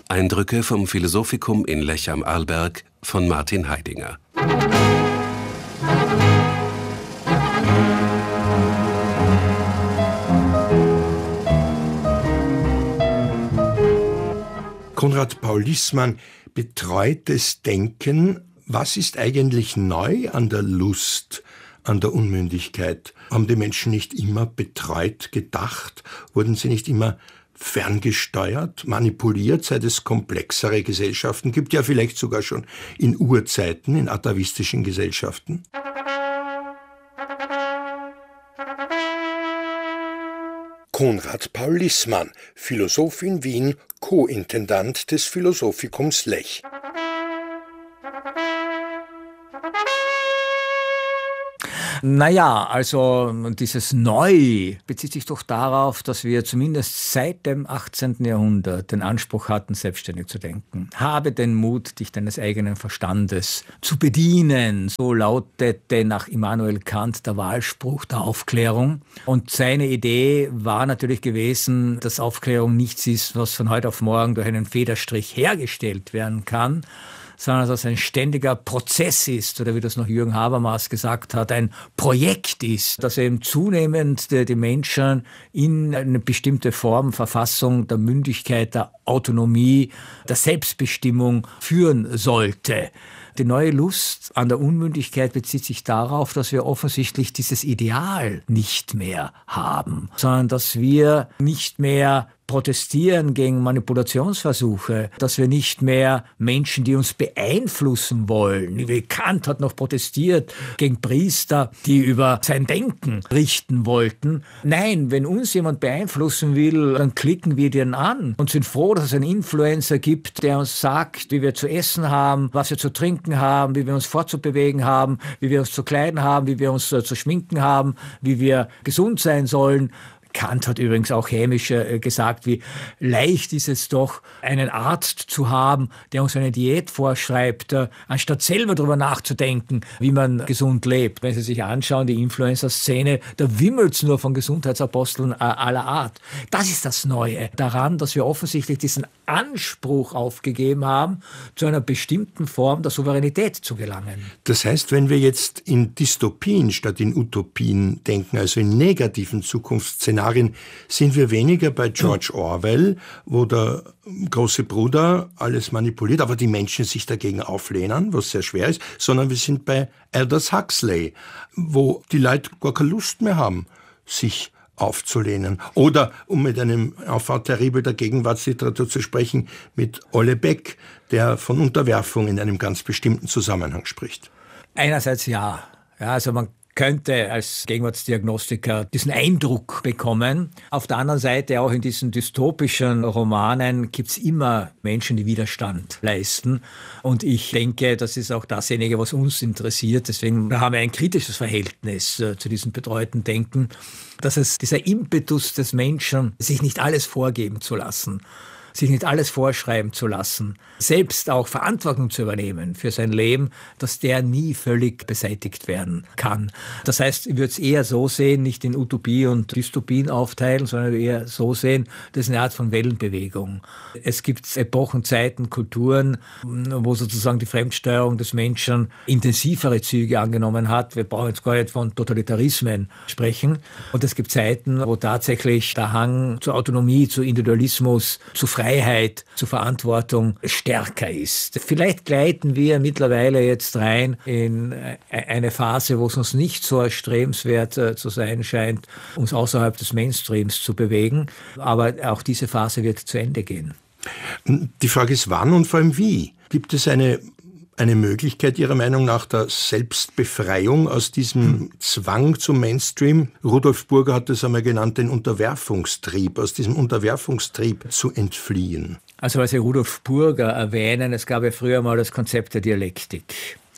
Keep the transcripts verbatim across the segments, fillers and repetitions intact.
Eindrücke vom Philosophikum in Lech am Arlberg von Martin Heidinger. Konrad Paul Liessmann, betreutes Denken. Was ist eigentlich neu an der Lust, an der Unmündigkeit? Haben die Menschen nicht immer betreut gedacht? Wurden sie nicht immer ferngesteuert, manipuliert, seit es komplexere Gesellschaften gibt, ja vielleicht sogar schon in Urzeiten, in atavistischen Gesellschaften? Konrad Paul Liessmann, Philosoph in Wien, Co-Intendant des Philosophikums Lech. Naja, also dieses Neu bezieht sich doch darauf, dass wir zumindest seit dem achtzehnten Jahrhundert den Anspruch hatten, selbstständig zu denken. Habe den Mut, dich deines eigenen Verstandes zu bedienen. So lautete nach Immanuel Kant der Wahlspruch der Aufklärung. Und seine Idee war natürlich gewesen, dass Aufklärung nichts ist, was von heute auf morgen durch einen Federstrich hergestellt werden kann, sondern dass es ein ständiger Prozess ist, oder wie das noch Jürgen Habermas gesagt hat, ein Projekt ist, dass eben zunehmend die Menschen in eine bestimmte Form, Verfassung der Mündigkeit, der Autonomie, der Selbstbestimmung führen sollte. Die neue Lust an der Unmündigkeit bezieht sich darauf, dass wir offensichtlich dieses Ideal nicht mehr haben, sondern dass wir nicht mehr protestieren gegen Manipulationsversuche, dass wir nicht mehr Menschen, die uns beeinflussen wollen. Wie Kant hat noch protestiert gegen Priester, die über sein Denken richten wollten. Nein, wenn uns jemand beeinflussen will, dann klicken wir den an und sind froh, dass es einen Influencer gibt, der uns sagt, wie wir zu essen haben, was wir zu trinken haben, wie wir uns fortzubewegen haben, wie wir uns zu kleiden haben, wie wir uns zu schminken haben, wie wir gesund sein sollen. Kant hat übrigens auch hämisch gesagt, wie leicht ist es doch, einen Arzt zu haben, der uns eine Diät vorschreibt, anstatt selber darüber nachzudenken, wie man gesund lebt. Wenn Sie sich anschauen, die Influencer-Szene, da wimmelt's nur von Gesundheitsaposteln aller Art. Das ist das Neue daran, dass wir offensichtlich diesen Anspruch aufgegeben haben, zu einer bestimmten Form der Souveränität zu gelangen. Das heißt, wenn wir jetzt in Dystopien statt in Utopien denken, also in negativen Zukunftsszenarien, sind wir weniger bei George Orwell, wo der große Bruder alles manipuliert, aber die Menschen sich dagegen auflehnen, was sehr schwer ist, sondern wir sind bei Aldous Huxley, wo die Leute gar keine Lust mehr haben, sich aufzulehnen. Oder, um mit einem Enfant terrible der Gegenwartsliteratur zu sprechen, mit Ole Beck, der von Unterwerfung in einem ganz bestimmten Zusammenhang spricht. Einerseits ja. Ja, also man könnte als Gegenwartsdiagnostiker diesen Eindruck bekommen. Auf der anderen Seite, auch in diesen dystopischen Romanen, gibt es immer Menschen, die Widerstand leisten. Und ich denke, das ist auch dasjenige, was uns interessiert. Deswegen haben wir ein kritisches Verhältnis äh, zu diesem betreuten Denken, dass es dieser Impetus des Menschen, sich nicht alles vorgeben zu lassen, sich nicht alles vorschreiben zu lassen, selbst auch Verantwortung zu übernehmen für sein Leben, dass der nie völlig beseitigt werden kann. Das heißt, ich würde es eher so sehen, nicht in Utopie und Dystopien aufteilen, sondern eher so sehen, das ist eine Art von Wellenbewegung. Es gibt Epochen, Zeiten, Kulturen, wo sozusagen die Fremdsteuerung des Menschen intensivere Züge angenommen hat. Wir brauchen jetzt gar nicht von Totalitarismen sprechen. Und es gibt Zeiten, wo tatsächlich der Hang zur Autonomie, zu Individualismus, zu Freiheit, zu Verantwortung stärker ist. Vielleicht gleiten wir mittlerweile jetzt rein in eine Phase, wo es uns nicht so erstrebenswert zu sein scheint, uns außerhalb des Mainstreams zu bewegen. Aber auch diese Phase wird zu Ende gehen. Die Frage ist, wann und vor allem wie? Gibt es eine eine Möglichkeit Ihrer Meinung nach der Selbstbefreiung aus diesem Zwang zum Mainstream? Rudolf Burger hat das einmal genannt, den Unterwerfungstrieb, aus diesem Unterwerfungstrieb zu entfliehen. Also, weil Sie Rudolf Burger erwähnen, es gab ja früher mal das Konzept der Dialektik.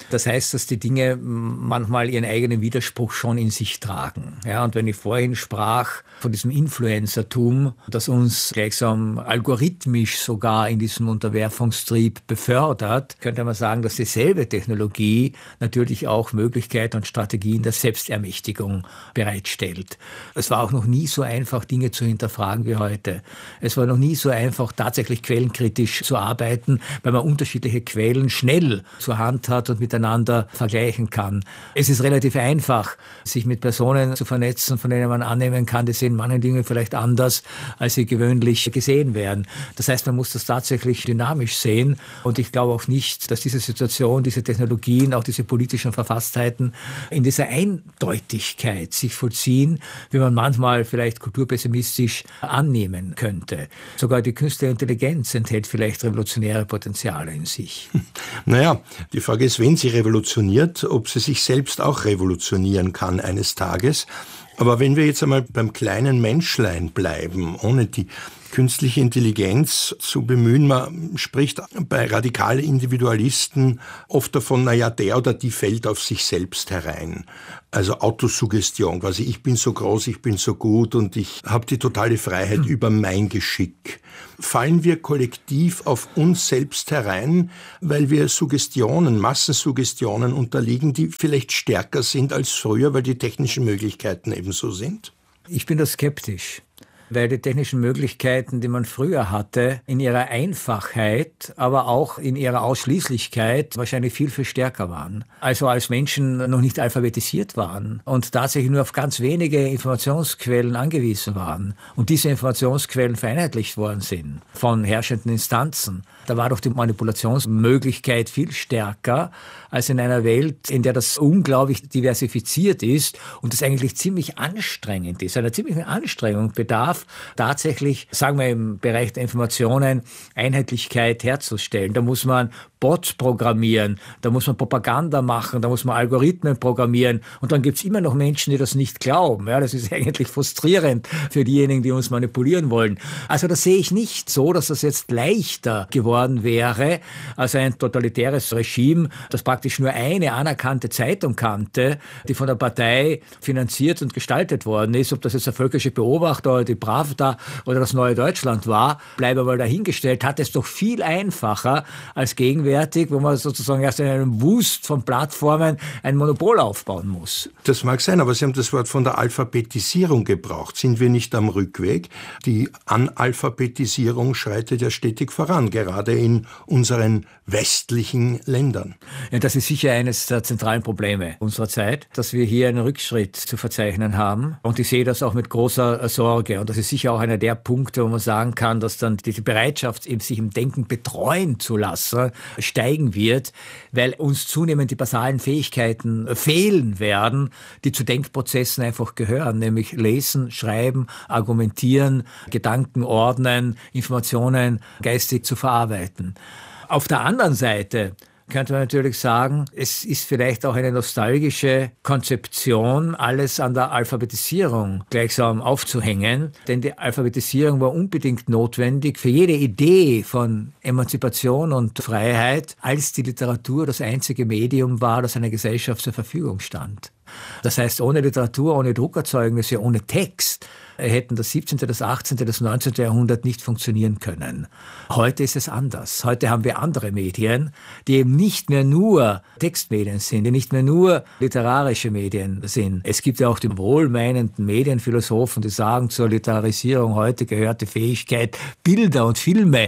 Das heißt, dass die Dinge manchmal ihren eigenen Widerspruch schon in sich tragen. Ja, und wenn ich vorhin sprach von diesem Influencertum, das uns gleichsam algorithmisch sogar in diesem Unterwerfungstrieb befördert, könnte man sagen, dass dieselbe Technologie natürlich auch Möglichkeiten und Strategien der Selbstermächtigung bereitstellt. Es war auch noch nie so einfach, Dinge zu hinterfragen wie heute. Es war noch nie so einfach, tatsächlich quellenkritisch zu arbeiten, weil man unterschiedliche Quellen schnell zur Hand hat und miteinander vergleichen kann. Es ist relativ einfach, sich mit Personen zu vernetzen, von denen man annehmen kann, die sehen manche Dinge vielleicht anders, als sie gewöhnlich gesehen werden. Das heißt, man muss das tatsächlich dynamisch sehen. Und ich glaube auch nicht, dass diese Situation, diese Technologien, auch diese politischen Verfasstheiten in dieser Eindeutigkeit sich vollziehen, wie man manchmal vielleicht kulturpessimistisch annehmen könnte. Sogar die künstliche Intelligenz enthält vielleicht revolutionäre Potenziale in sich. Naja, die Frage ist, wenn sie revolutioniert, ob sie sich selbst auch revolutionieren kann eines Tages. Aber wenn wir jetzt einmal beim kleinen Menschlein bleiben, ohne die künstliche Intelligenz zu bemühen, man spricht bei radikalen Individualisten oft davon, naja, der oder die fällt auf sich selbst herein. Also Autosuggestion, quasi ich bin so groß, ich bin so gut und ich habe die totale Freiheit mhm. über mein Geschick. Fallen wir kollektiv auf uns selbst herein, weil wir Suggestionen, Massensuggestionen unterliegen, die vielleicht stärker sind als früher, weil die technischen Möglichkeiten ebenso sind? Ich bin da skeptisch, weil die technischen Möglichkeiten, die man früher hatte, in ihrer Einfachheit, aber auch in ihrer Ausschließlichkeit wahrscheinlich viel, viel stärker waren. Also als Menschen noch nicht alphabetisiert waren und tatsächlich nur auf ganz wenige Informationsquellen angewiesen waren und diese Informationsquellen vereinheitlicht worden sind von herrschenden Instanzen. Da war doch die Manipulationsmöglichkeit viel stärker als in einer Welt, in der das unglaublich diversifiziert ist und es eigentlich ziemlich anstrengend ist, einer ziemlichen Anstrengung bedarf, tatsächlich, sagen wir im Bereich der Informationen, Einheitlichkeit herzustellen. Da muss man Bots programmieren, da muss man Propaganda machen, da muss man Algorithmen programmieren und dann gibt es immer noch Menschen, die das nicht glauben. Ja, das ist eigentlich frustrierend für diejenigen, die uns manipulieren wollen. Also das sehe ich nicht so, dass das jetzt leichter geworden wäre als ein totalitäres Regime, das praktisch nur eine anerkannte Zeitung kannte, die von der Partei finanziert und gestaltet worden ist. Ob das jetzt der Völkische Beobachter oder die Pravda oder das Neue Deutschland war, bleibe aber dahingestellt, hat es doch viel einfacher als gegenwärtig, wo man sozusagen erst in einem Wust von Plattformen ein Monopol aufbauen muss. Das mag sein, aber Sie haben das Wort von der Alphabetisierung gebraucht. Sind wir nicht am Rückweg? Die Analphabetisierung schreitet ja stetig voran, gerade in unseren westlichen Ländern. Ja, das ist sicher eines der zentralen Probleme unserer Zeit, dass wir hier einen Rückschritt zu verzeichnen haben. Und ich sehe das auch mit großer Sorge. Und das ist sicher auch einer der Punkte, wo man sagen kann, dass dann die Bereitschaft, sich im Denken betreuen zu lassen, steigen wird, weil uns zunehmend die basalen Fähigkeiten fehlen werden, die zu Denkprozessen einfach gehören, nämlich lesen, schreiben, argumentieren, Gedanken ordnen, Informationen geistig zu verarbeiten. Auf der anderen Seite könnte man natürlich sagen, es ist vielleicht auch eine nostalgische Konzeption, alles an der Alphabetisierung gleichsam aufzuhängen. Denn die Alphabetisierung war unbedingt notwendig für jede Idee von Emanzipation und Freiheit, als die Literatur das einzige Medium war, das einer Gesellschaft zur Verfügung stand. Das heißt, ohne Literatur, ohne Druckerzeugnisse, ohne Text hätten das siebzehnte., das achtzehnte., das neunzehnte. Jahrhundert nicht funktionieren können. Heute ist es anders. Heute haben wir andere Medien, die eben nicht mehr nur Textmedien sind, die nicht mehr nur literarische Medien sind. Es gibt ja auch die wohlmeinenden Medienphilosophen, die sagen, zur Literarisierung heute gehört die Fähigkeit, Bilder und Filme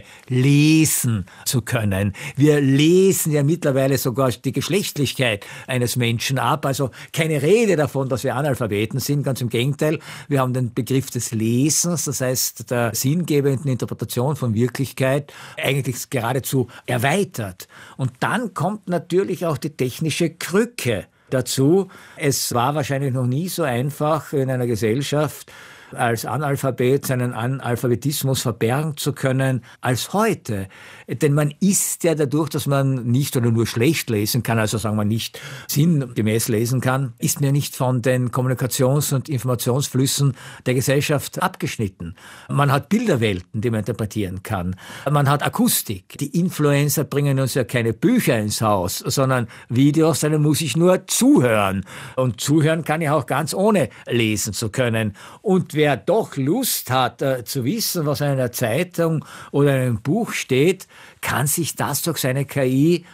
lesen zu können. Wir lesen ja mittlerweile sogar die Geschlechtlichkeit eines Menschen ab. Also keine Rede davon, dass wir Analphabeten sind. Ganz im Gegenteil. Wir haben den Begriff des Lesens, das heißt der sinngebenden Interpretation von Wirklichkeit, eigentlich geradezu erweitert. Und dann kommt natürlich auch die technische Krücke dazu. Es war wahrscheinlich noch nie so einfach in einer Gesellschaft, als Analphabet seinen Analphabetismus verbergen zu können als heute. Denn man ist ja dadurch, dass man nicht oder nur schlecht lesen kann, also sagen wir nicht sinngemäß lesen kann, ist mir nicht von den Kommunikations- und Informationsflüssen der Gesellschaft abgeschnitten. Man hat Bilderwelten, die man interpretieren kann. Man hat Akustik. Die Influencer bringen uns ja keine Bücher ins Haus, sondern Videos, denen muss ich nur zuhören. Und zuhören kann ich auch ganz ohne lesen zu können. Und wer doch Lust hat, äh, zu wissen, was in einer Zeitung oder in einem Buch steht, kann sich das durch seine K I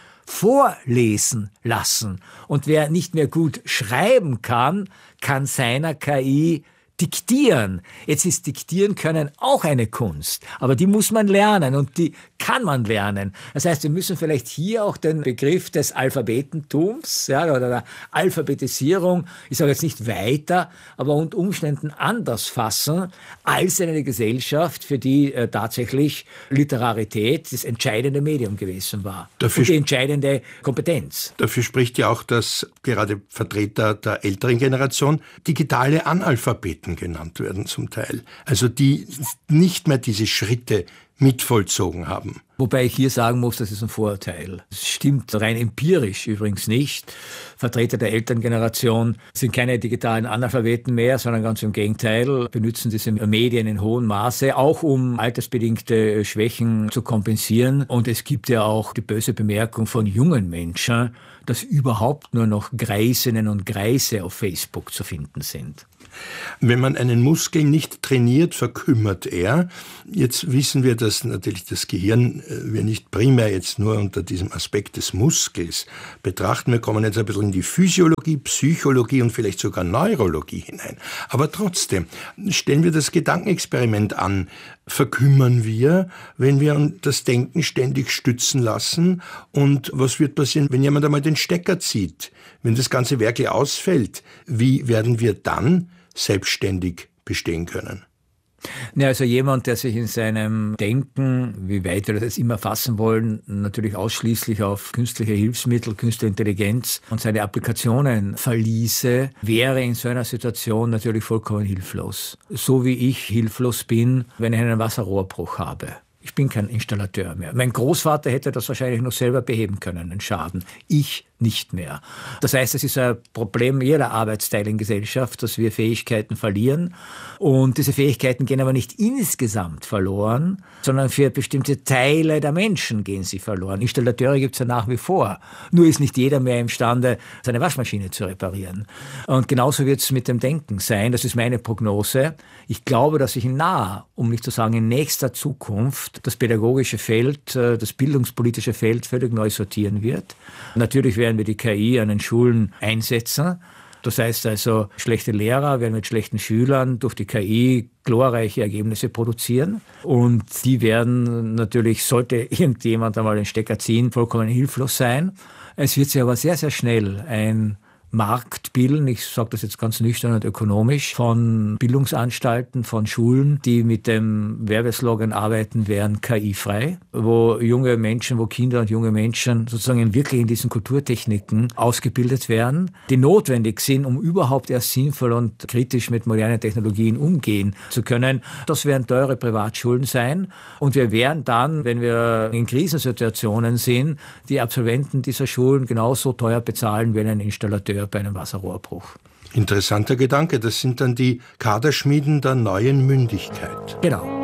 vorlesen lassen. Und wer nicht mehr gut schreiben kann, kann seiner K I diktieren. Jetzt ist Diktieren können auch eine Kunst, aber die muss man lernen und die kann man lernen. Das heißt, wir müssen vielleicht hier auch den Begriff des Alphabetentums, ja, oder der Alphabetisierung, ich sage jetzt nicht weiter, aber unter Umständen anders fassen, als eine Gesellschaft, für die äh, tatsächlich Literarität das entscheidende Medium gewesen war. Dafür und die entscheidende Kompetenz. Dafür spricht ja auch, dass gerade Vertreter der älteren Generation digitale Analphabeten genannt werden zum Teil. Also die nicht mehr diese Schritte mitvollzogen haben. Wobei ich hier sagen muss, das ist ein Vorurteil. Das stimmt rein empirisch übrigens nicht. Vertreter der Elterngeneration sind keine digitalen Analphabeten mehr, sondern ganz im Gegenteil, benutzen diese Medien in hohem Maße, auch um altersbedingte Schwächen zu kompensieren. Und es gibt ja auch die böse Bemerkung von jungen Menschen, dass überhaupt nur noch Greisinnen und Greise auf Facebook zu finden sind. Wenn man einen Muskel nicht trainiert, verkümmert er. Jetzt wissen wir, dass natürlich das Gehirn wir nicht primär jetzt nur unter diesem Aspekt des Muskels betrachten. Wir kommen jetzt ein bisschen in die Physiologie, Psychologie und vielleicht sogar Neurologie hinein. Aber trotzdem, stellen wir das Gedankenexperiment an. Verkümmern wir, wenn wir das Denken ständig stützen lassen? Und was wird passieren, wenn jemand einmal den Stecker zieht? Wenn das ganze Werk ausfällt, wie werden wir dann selbstständig bestehen können? Ja, also jemand, der sich in seinem Denken, wie weit wir das immer fassen wollen, natürlich ausschließlich auf künstliche Hilfsmittel, künstliche Intelligenz und seine Applikationen verließe, wäre in so einer Situation natürlich vollkommen hilflos. So wie ich hilflos bin, wenn ich einen Wasserrohrbruch habe. Ich bin kein Installateur mehr. Mein Großvater hätte das wahrscheinlich noch selber beheben können, den Schaden. Ich nicht mehr. Das heißt, es ist ein Problem jeder Arbeitsteilengesellschaft, dass wir Fähigkeiten verlieren. Und diese Fähigkeiten gehen aber nicht insgesamt verloren, sondern für bestimmte Teile der Menschen gehen sie verloren. Installateure gibt es ja nach wie vor. Nur ist nicht jeder mehr imstande, seine Waschmaschine zu reparieren. Und genauso wird es mit dem Denken sein. Das ist meine Prognose. Ich glaube, dass sich in naher, um nicht zu sagen in nächster Zukunft, das pädagogische Feld, das bildungspolitische Feld völlig neu sortieren wird. Natürlich werden wir die K I an den Schulen einsetzen. Das heißt also, schlechte Lehrer werden mit schlechten Schülern durch die K I glorreiche Ergebnisse produzieren. Und die werden natürlich, sollte irgendjemand einmal den Stecker ziehen, vollkommen hilflos sein. Es wird sich aber sehr, sehr schnell ein Markt bilden, ich sage das jetzt ganz nüchtern und ökonomisch, von Bildungsanstalten, von Schulen, die mit dem Werbeslogan arbeiten werden, K I-frei, wo junge Menschen, wo Kinder und junge Menschen sozusagen wirklich in diesen Kulturtechniken ausgebildet werden, die notwendig sind, um überhaupt erst sinnvoll und kritisch mit modernen Technologien umgehen zu können. Das werden teure Privatschulen sein und wir werden dann, wenn wir in Krisensituationen sind, die Absolventen dieser Schulen genauso teuer bezahlen wie ein Installateur bei einem Wasserrohrbruch. Interessanter Gedanke, das sind dann die Kaderschmieden der neuen Mündigkeit. Genau.